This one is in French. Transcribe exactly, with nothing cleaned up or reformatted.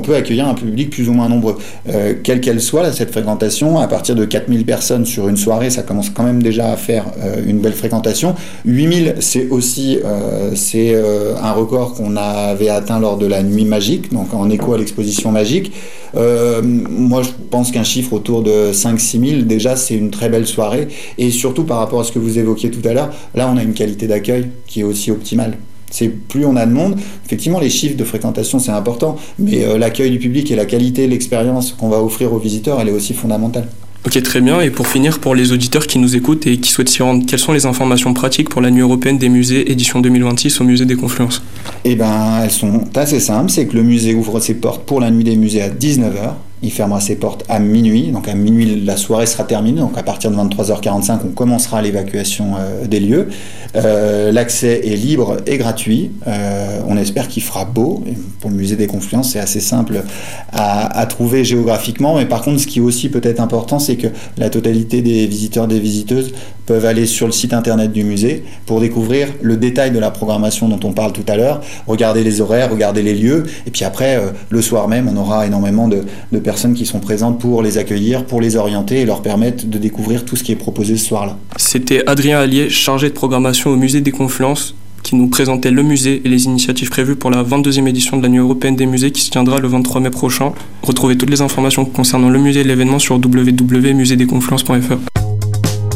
peut accueillir un public plus ou moins nombreux. Euh, quelle qu'elle soit, là, cette fréquentation, à partir de quatre mille personnes sur une soirée, ça commence quand même déjà à faire euh, une belle fréquentation. huit mille, c'est aussi euh, c'est, euh, un record qu'on avait atteint lors de la Nuit Magique, donc en écho à l'exposition magique. Euh, moi, je pense qu'un chiffre autour de cinq six mille, déjà, c'est une très belle soirée. Et surtout, par rapport à ce que vous évoquiez tout à l'heure, là, on a une qualité d'accueil qui est aussi optimale. C'est plus on a de monde, effectivement les chiffres de fréquentation c'est important, mais euh, l'accueil du public et la qualité, l'expérience qu'on va offrir aux visiteurs, elle est aussi fondamentale. Ok, très bien. Et pour finir, pour les auditeurs qui nous écoutent et qui souhaitent s'y rendre, quelles sont les informations pratiques pour la Nuit européenne des musées édition deux mille vingt-six au musée des Confluences ? Eh bien, elles sont assez simples, c'est que le musée ouvre ses portes pour la Nuit des musées à dix-neuf heures. Il fermera ses portes à minuit, donc à minuit la soirée sera terminée, donc à partir de vingt-trois heures quarante-cinq on commencera l'évacuation euh, des lieux. Euh, l'accès est libre et gratuit, euh, on espère qu'il fera beau. Et pour le musée des Confluences c'est assez simple à, à trouver géographiquement, mais par contre ce qui est aussi peut-être important c'est que la totalité des visiteurs et des visiteuses peuvent aller sur le site internet du musée pour découvrir le détail de la programmation dont on parle tout à l'heure, regarder les horaires, regarder les lieux, et puis après euh, le soir même on aura énormément de, de personnes qui sont présentes pour les accueillir, pour les orienter et leur permettre de découvrir tout ce qui est proposé ce soir-là. C'était Adrien Allier, chargé de programmation au musée des Confluences, qui nous présentait le musée et les initiatives prévues pour la vingt-deuxième édition de la Nuit européenne des musées qui se tiendra le vingt-trois mai prochain. Retrouvez toutes les informations concernant le musée et l'événement sur w w w point musée des confluences point f r.